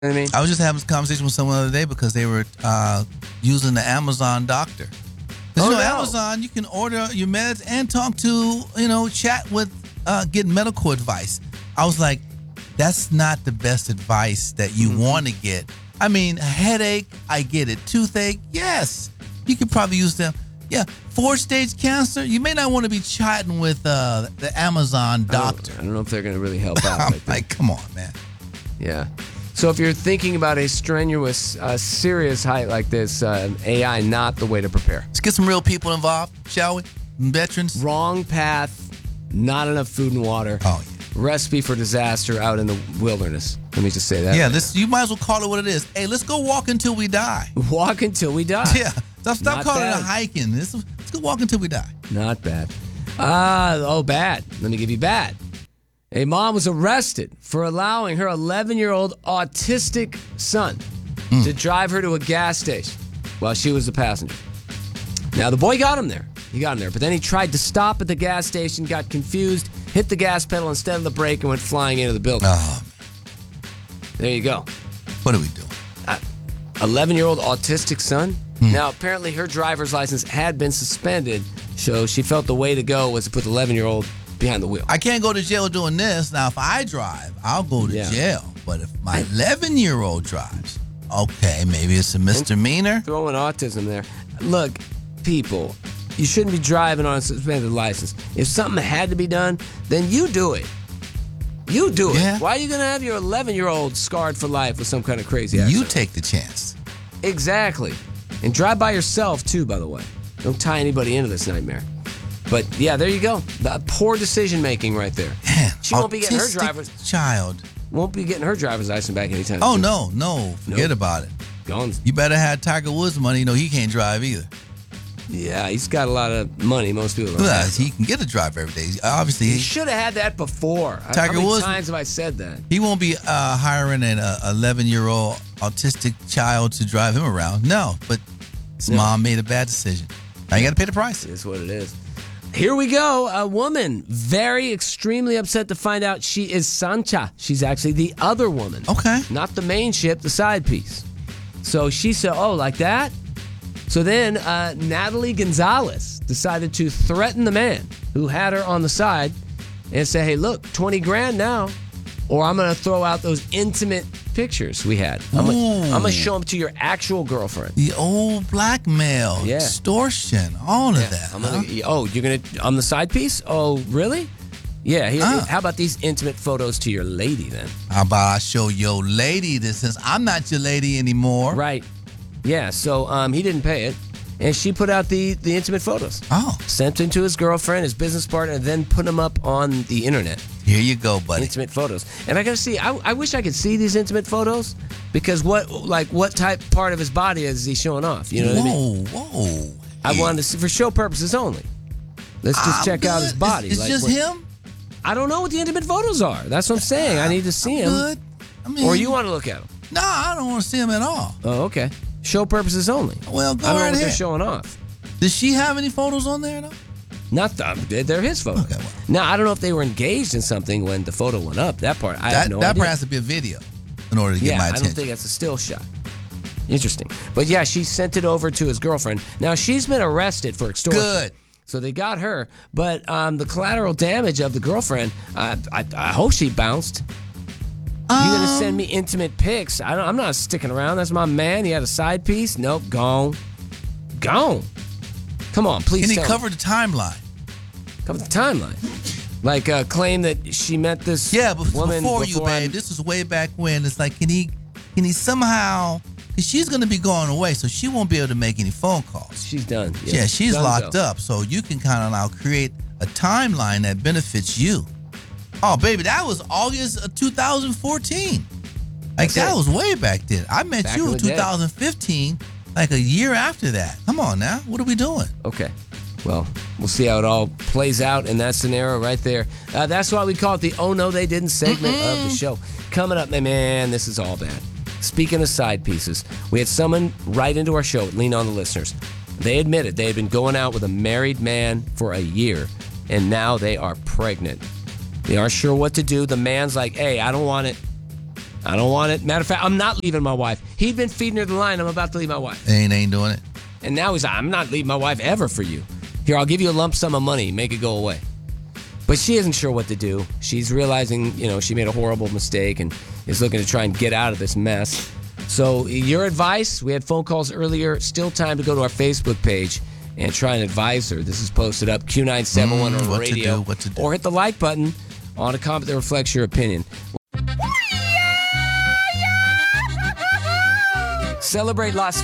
You know what I mean? I was just having this conversation with someone the other day because they were using the Amazon doctor. Because Amazon, you can order your meds and talk to, chat with, get medical advice. I was like, that's not the best advice that you want to get. I mean, a headache, I get it. Toothache, yes. You could probably use them. Yeah, 4-stage cancer, you may not want to be chatting with the Amazon doctor. I don't know if they're going to really help out. I'm like, come on, man. Yeah. So if you're thinking about a strenuous, serious height like this, AI not the way to prepare. Let's get some real people involved, shall we? Veterans. Wrong path, not enough food and water. Oh, yeah. Recipe for disaster out in the wilderness. Let me just say that. Yeah, you might as well call it what it is. Hey, let's go walk until we die. Walk until we die. Yeah. Stop calling it a hiking. Let's go walk until we die. Not bad. Bad. Let me give you bad. A mom was arrested for allowing her 11-year-old autistic son to drive her to a gas station while she was the passenger. Now, the boy got him there. But then he tried to stop at the gas station, got confused, hit the gas pedal instead of the brake, and went flying into the building. Oh, there you go. What are we doing? 11-year-old autistic son? Now, apparently her driver's license had been suspended, so she felt the way to go was to put the 11-year-old behind the wheel. I can't go to jail doing this. Now, if I drive, I'll go to jail. But if my 11-year-old drives, okay, maybe it's a misdemeanor. Throwing autism there. Look, people, you shouldn't be driving on a suspended license. If something had to be done, then you do it. You do it. Yeah. Why are you going to have your 11-year-old scarred for life with some kind of crazy accident? You take the chance. Exactly. And drive by yourself, too, by the way. Don't tie anybody into this nightmare. But, yeah, there you go. The poor decision-making right there. Man, she won't be getting her driver's... child. Won't be getting her driver's license back anytime soon. No. Forget about it. Gone. You better have Tiger Woods money. He can't drive either. Yeah, he's got a lot of money. Most people don't. Yeah, he can get a drive every day. Obviously, he should have had that before. Tiger Woods. How many times have I said that? He won't be hiring an 11-year-old autistic child to drive him around. No, but his mom made a bad decision. Now you got to pay the price. It is what it is. Here we go. A woman extremely upset to find out she is Sancha. She's actually the other woman. Okay. Not the main ship, the side piece. So she said, oh, like that? So then Natalie Gonzalez decided to threaten the man who had her on the side and say, hey, look, 20 grand now, or I'm going to throw out those intimate pictures we had. I'm going to show them to your actual girlfriend. The old blackmail, extortion, all of that. You're going to, I'm the side piece? Oh, really? Yeah, how about these intimate photos to your lady then? How about I show your lady this since I'm not your lady anymore? Right. Yeah, so he didn't pay it, and she put out the intimate photos. Oh. Sent them to his girlfriend, his business partner, and then put them up on the internet. Here you go, buddy. Intimate photos. And I got to see, I wish I could see these intimate photos, because what part of his body is he showing off? You know what I mean? Whoa. I wanted to see, for show purposes only. Let's just check out his body. It's just him? I don't know what the intimate photos are. That's what I'm saying. I need to see him. Good. Or you want to look at them? No, I don't want to see him at all. Oh, okay. Show purposes only. Well, go I don't know right what ahead. They're showing off. Does she have any photos on there, though? Not they're his photos. Okay, well. Now, I don't know if they were engaged in something when the photo went up. That part, I have no idea. That part has to be a video in order to get my attention. I don't think that's a still shot. Interesting. But yeah, she sent it over to his girlfriend. Now, she's been arrested for extortion. Good. So they got her. But the collateral damage of the girlfriend, I hope she bounced. You're going to send me intimate pics? I'm not sticking around. That's my man. He had a side piece. Nope, gone. Gone. Come on, please. Can he cover the timeline? Cover the timeline? Like claim that she met this woman before you, babe. This was way back when. It's like, can he somehow... Because she's going to be going away, so she won't be able to make any phone calls. She's done. Yeah, she's locked up. So you can kind of now create a timeline that benefits you. Oh, baby, that was August of 2014. That was way back then. I met you in 2015, like a year after that. Come on now. What are we doing? Okay. Well, we'll see how it all plays out in that scenario right there. That's why we call it the Oh No They Didn't segment of the show. Coming up, man, this is all bad. Speaking of side pieces, we had someone write into our show, Lean on the Listeners. They admitted they had been going out with a married man for a year, and now they are pregnant. They aren't sure what to do. The man's like, hey, I don't want it. I don't want it. Matter of fact, I'm not leaving my wife. He'd been feeding her the line. I'm about to leave my wife. Ain't doing it. And now he's like, I'm not leaving my wife ever for you. Here, I'll give you a lump sum of money. Make it go away. But she isn't sure what to do. She's realizing, she made a horrible mistake and is looking to try and get out of this mess. So your advice, we had phone calls earlier. Still time to go to our Facebook page and try and advise her. This is posted up, Q971 or radio. What to do. Or hit the like button on a comment that reflects your opinion. Celebrate Las